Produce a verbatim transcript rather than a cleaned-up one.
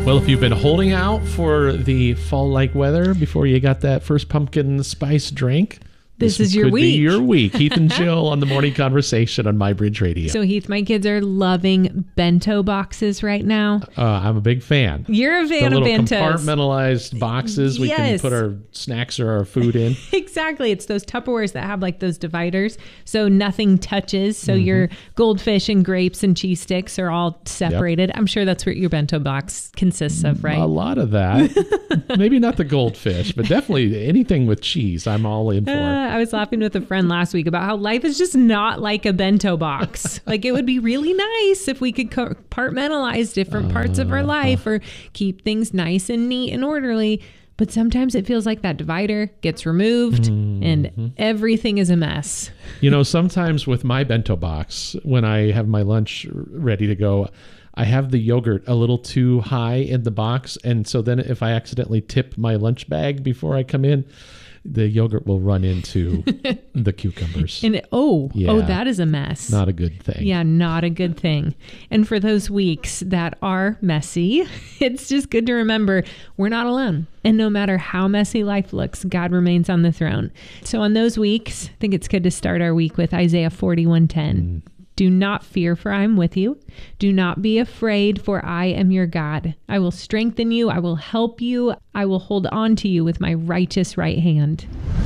Well, if you've been holding out for the fall-like weather before you got that first pumpkin spice drink, This, this is your could week. be your week. Heath and Jill on the Morning Conversation on MyBridge Radio. So, Heath, my kids are loving bento boxes right now. Uh, I'm a big fan. You're a fan the of little bentos. compartmentalized boxes we can Yes. put our snacks or our food in. Exactly. It's those Tupperwares that have like those dividers, so nothing touches. So Mm-hmm. your goldfish and grapes and cheese sticks are all separated. I'm sure that's what your bento box consists of, right? A lot of that. Maybe not the goldfish, but definitely anything with cheese I'm all in for. Uh, I was laughing with a friend last week about how life is just not like a bento box. Like, it would be really nice if we could compartmentalize different parts of our life or keep things nice and neat and orderly. But sometimes it feels like that divider gets removed Mm-hmm. and everything is a mess. You know, sometimes with my bento box, when I have my lunch ready to go, I have the yogurt a little too high in the box. And so then if I accidentally tip my lunch bag before I come in, the yogurt will run into the cucumbers. And it, oh, Yeah. oh, that is a mess. Not a good thing. Yeah, not a good thing. And for those weeks that are messy, it's just good to remember we're not alone. And no matter how messy life looks, God remains on the throne. So on those weeks, I think it's good to start our week with Isaiah forty-one ten. Mm. Do not fear, for I am with you. Do not be afraid, for I am your God. I will strengthen you. I will help you. I will hold on to you with my righteous right hand.